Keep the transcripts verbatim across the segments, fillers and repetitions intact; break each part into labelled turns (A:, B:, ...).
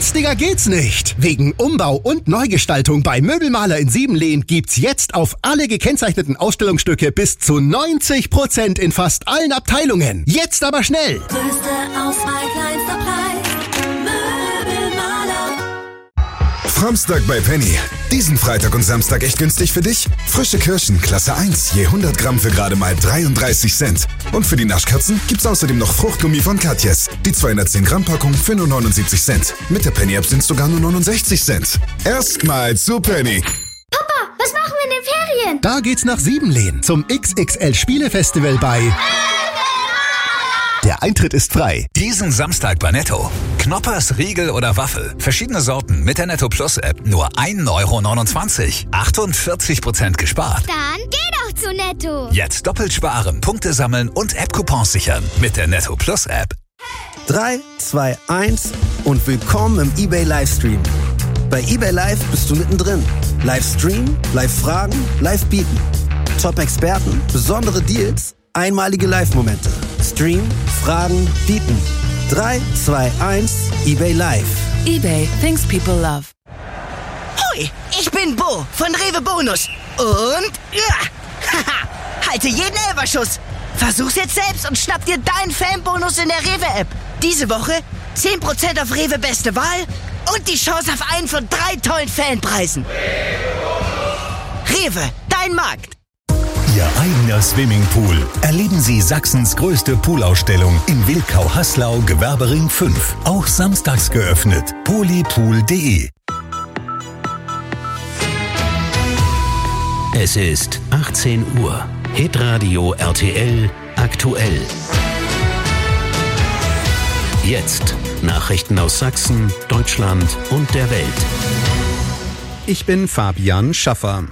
A: Günstiger geht's nicht. Wegen Umbau und Neugestaltung bei Möbelmaler in Siebenlehn gibt's jetzt auf alle gekennzeichneten Ausstellungsstücke bis zu neunzig Prozent in fast allen Abteilungen. Jetzt aber schnell!
B: Größte Auswahl, kleinster Preis. Möbelmaler.
C: Framstag bei Penny. Diesen Freitag und Samstag echt günstig für dich? Frische Kirschen, Klasse eins, je hundert Gramm für gerade mal dreiunddreißig Cent. Und für die Naschkatzen gibt's außerdem noch Fruchtgummi von Katjes. Die zweihundertzehn Gramm Packung für nur neunundsiebzig Cent. Mit der Penny-App sind's sogar nur neunundsechzig Cent. Erstmal zu Penny.
D: Papa, was machen wir in den Ferien?
A: Da geht's nach Siebenlehn zum X X L-Spielefestival bei... Der Eintritt ist frei.
E: Diesen Samstag bei Netto. Knoppers, Riegel oder Waffel. Verschiedene Sorten mit der Netto Plus App. Nur ein Euro neunundzwanzig. achtundvierzig Prozent gespart.
D: Dann geh doch zu Netto.
E: Jetzt doppelt sparen, Punkte sammeln und App-Coupons sichern. Mit der Netto Plus App.
F: drei, zwei, eins und willkommen im eBay Livestream. Bei eBay Live bist du mittendrin. Livestream, Live-Fragen, Live-Bieten. Top-Experten, besondere Deals, einmalige Live-Momente. Stream, Fragen, Bieten. drei, zwei, eins, eBay Live.
G: eBay, things people love.
H: Hoi, ich bin Bo von Rewe Bonus. Und ja, haha, halte jeden Elferschuss. Versuch's jetzt selbst und schnapp dir deinen Fanbonus in der Rewe-App. Diese Woche zehn Prozent auf Rewe Beste Wahl und die Chance auf einen von drei tollen Fanpreisen. Rewe, dein Markt.
I: Ihr eigener Swimmingpool. Erleben Sie Sachsens größte Poolausstellung in Wilkau-Haslau, Gewerbering fünf. Auch samstags geöffnet. polypool punkt de.
J: Es ist achtzehn Uhr. Hitradio R T L aktuell. Jetzt Nachrichten aus Sachsen, Deutschland und der Welt.
K: Ich bin Fabian Schaffer.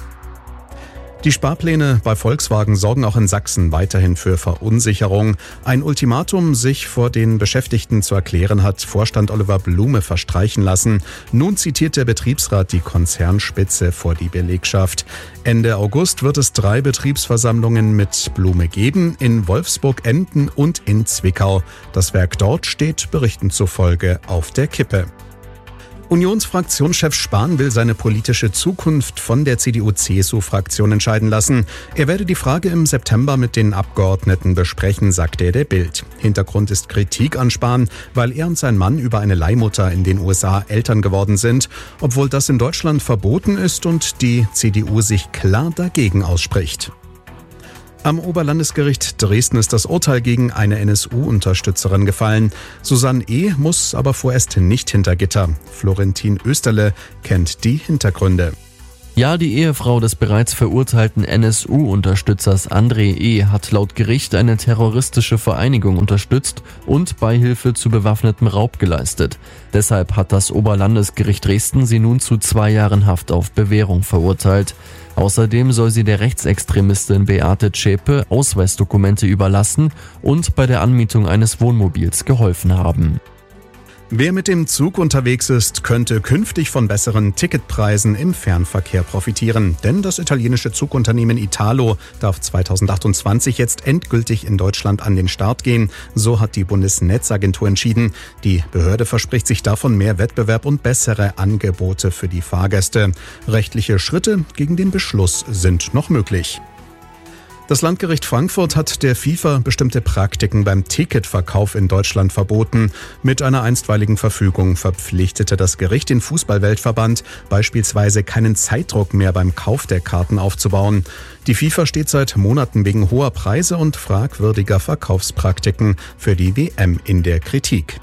K: Die Sparpläne bei Volkswagen sorgen auch in Sachsen weiterhin für Verunsicherung. Ein Ultimatum, sich vor den Beschäftigten zu erklären, hat Vorstand Oliver Blume verstreichen lassen. Nun zitiert der Betriebsrat die Konzernspitze vor die Belegschaft. Ende August wird es drei Betriebsversammlungen mit Blume geben, in Wolfsburg, Emden und in Zwickau. Das Werk dort steht Berichten zufolge auf der Kippe. Unionsfraktionschef Spahn will seine politische Zukunft von der C D U-C S U-Fraktion entscheiden lassen. Er werde die Frage im September mit den Abgeordneten besprechen, sagte er der Bild. Hintergrund ist Kritik an Spahn, weil er und sein Mann über eine Leihmutter in den U S A Eltern geworden sind, obwohl das in Deutschland verboten ist und die C D U sich klar dagegen ausspricht. Am Oberlandesgericht Dresden ist das Urteil gegen eine N S U-Unterstützerin gefallen. Susanne E. muss aber vorerst nicht hinter Gitter. Florentin Österle kennt die Hintergründe.
L: Ja, die Ehefrau des bereits verurteilten N S U-Unterstützers André E. hat laut Gericht eine terroristische Vereinigung unterstützt und Beihilfe zu bewaffnetem Raub geleistet. Deshalb hat das Oberlandesgericht Dresden sie nun zu zwei Jahren Haft auf Bewährung verurteilt. Außerdem soll sie der Rechtsextremistin Beate Zschäpe Ausweisdokumente überlassen und bei der Anmietung eines Wohnmobils geholfen haben.
K: Wer mit dem Zug unterwegs ist, könnte künftig von besseren Ticketpreisen im Fernverkehr profitieren. Denn das italienische Zugunternehmen Italo darf zweitausendachtundzwanzig jetzt endgültig in Deutschland an den Start gehen. So hat die Bundesnetzagentur entschieden. Die Behörde verspricht sich davon mehr Wettbewerb und bessere Angebote für die Fahrgäste. Rechtliche Schritte gegen den Beschluss sind noch möglich. Das Landgericht Frankfurt hat der FIFA bestimmte Praktiken beim Ticketverkauf in Deutschland verboten. Mit einer einstweiligen Verfügung verpflichtete das Gericht den Fußball-Weltverband, beispielsweise keinen Zeitdruck mehr beim Kauf der Karten aufzubauen. Die FIFA steht seit Monaten wegen hoher Preise und fragwürdiger Verkaufspraktiken für die W M in der Kritik.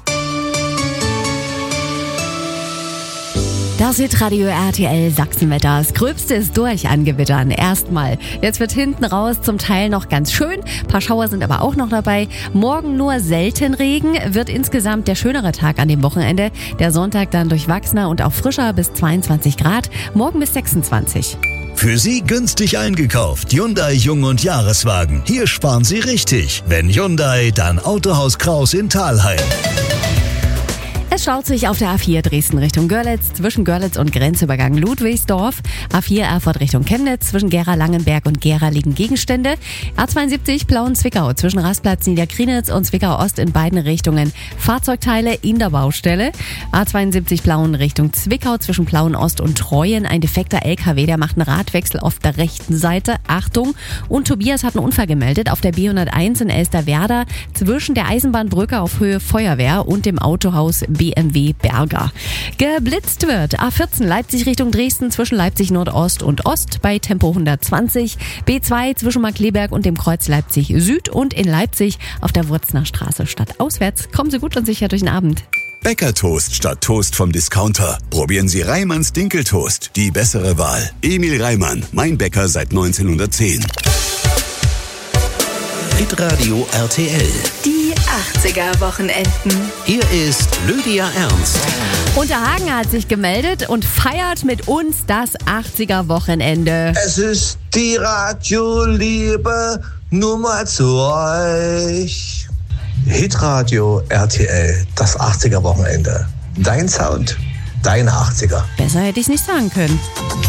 M: Das Hitradio R T L Sachsenwetter. Das Gröbste ist durch an Gewittern. Erstmal. Jetzt wird hinten raus zum Teil noch ganz schön. Ein paar Schauer sind aber auch noch dabei. Morgen nur selten Regen. Wird insgesamt der schönere Tag an dem Wochenende. Der Sonntag dann durchwachsener und auch frischer bis zweiundzwanzig Grad. Morgen bis sechsundzwanzig.
I: Für Sie günstig eingekauft. Hyundai Jung- und Jahreswagen. Hier sparen Sie richtig. Wenn Hyundai, dann Autohaus Kraus in Thalheim.
M: Es staut sich auf der A vier Dresden Richtung Görlitz, zwischen Görlitz und Grenzübergang Ludwigsdorf. A vier Erfurt Richtung Chemnitz, zwischen Gera-Langenberg und Gera liegen Gegenstände. A zweiundsiebzig Plauen-Zwickau, zwischen Rastplatz Niederkrienitz und Zwickau-Ost in beiden Richtungen Fahrzeugteile in der Baustelle. A zweiundsiebzig Plauen Richtung Zwickau, zwischen Plauen-Ost und Treuen ein defekter L K W, der macht einen Radwechsel auf der rechten Seite. Achtung! Und Tobias hat einen Unfall gemeldet auf der B hunderteins in Elsterwerda, zwischen der Eisenbahnbrücke auf Höhe Feuerwehr und dem Autohaus B M W Berger. Geblitzt wird A vierzehn Leipzig Richtung Dresden, zwischen Leipzig Nordost und Ost bei Tempo hundertzwanzig. B zwei zwischen Markkleeberg und dem Kreuz Leipzig Süd und in Leipzig auf der Wurzner Straße stadtauswärts. Kommen Sie gut und sicher durch den Abend.
N: Bäckertoast statt Toast vom Discounter. Probieren Sie Reimanns Dinkeltoast, die bessere Wahl. Emil Reimann, mein Bäcker seit neunzehnhundertzehn.
J: Hitradio R T L.
B: Die achtziger-Wochenenden.
J: Hier ist Lydia Ernst.
M: Unterhagen hat sich gemeldet und feiert mit uns das achtziger-Wochenende.
O: Es ist die Radioliebe nur mal zu euch. Hitradio R T L, das achtziger-Wochenende. Dein Sound, deine achtziger.
M: Besser hätte ich es nicht sagen können.